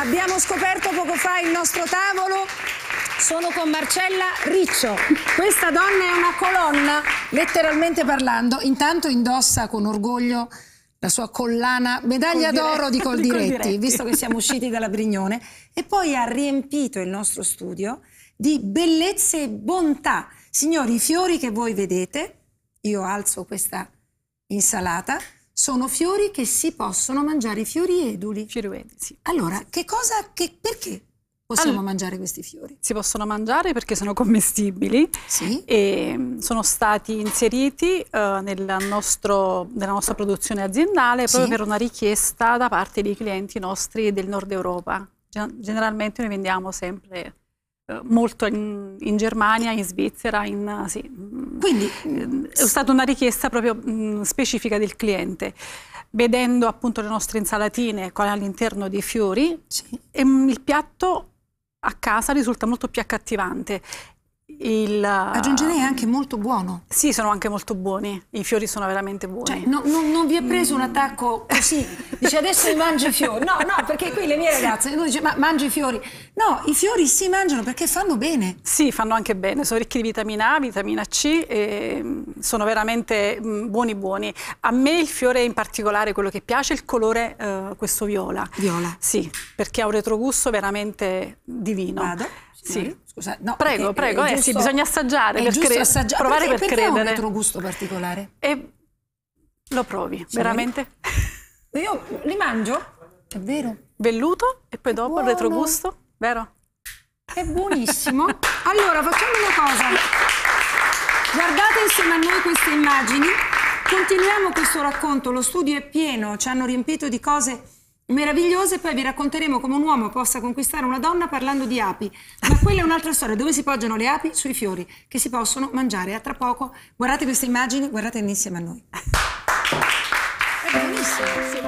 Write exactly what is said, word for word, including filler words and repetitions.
Abbiamo scoperto poco fa il nostro tavolo. Sono con Marcella Riccio. Questa donna è una colonna, letteralmente parlando. Intanto indossa con orgoglio la sua collana, medaglia d'oro di Coldiretti, Coldiretti, visto che siamo usciti dalla Brignone, e poi ha riempito il nostro studio di bellezze e bontà. Signori, i fiori che voi vedete, io alzo questa insalata, sono fiori che si possono mangiare, i fiori eduli. Fiori eduli, sì. Allora, che cosa, che, perché possiamo allora, mangiare questi fiori? Si possono mangiare perché sono commestibili, sì. E sono stati inseriti uh, nel nostro, nella nostra produzione aziendale proprio sì. per una richiesta da parte dei clienti nostri del nord Europa. Generalmente noi vendiamo sempre uh, molto in, in Germania, in Svizzera, in, uh, sì. Quindi è stata una richiesta proprio mh, specifica del cliente. Vedendo appunto le nostre insalatine con all'interno dei fiori, sì. e, mh, il piatto a casa risulta molto più accattivante. Il, aggiungerei anche molto buono. Sì, sono anche molto buoni, i fiori sono veramente buoni. Cioè, no, no, non vi è preso mm. un attacco così, dice adesso mi mangio i fiori. No, no, perché qui le mie ragazze, uno dice ma mangi i fiori. No, i fiori si mangiano perché fanno bene. Sì, fanno anche bene, sono ricchi di vitamina A, vitamina C, e sono veramente buoni buoni. A me il fiore in particolare, quello che piace, è il colore, uh, questo viola. Viola? Sì, perché ha un retrogusto veramente divino. Vado? Sì. Scusa, no, prego, prego, eh, giusto, sì, bisogna assaggiare, per giusto assaggiare. provare perché, per perché credere. Ha un retrogusto particolare? E lo provi, sì, veramente. Io li mangio, è vero. Velluto e poi dopo buono. Il retrogusto, vero? È buonissimo. Allora, facciamo una cosa. Guardate insieme a noi queste immagini. Continuiamo questo racconto, lo studio è pieno, ci hanno riempito di cose meravigliose, poi vi racconteremo come un uomo possa conquistare una donna parlando di api, ma quella è un'altra storia. Dove si poggiano le api? Sui fiori che si possono mangiare. A tra poco, guardate queste immagini, guardate insieme a noi. È buonissimo.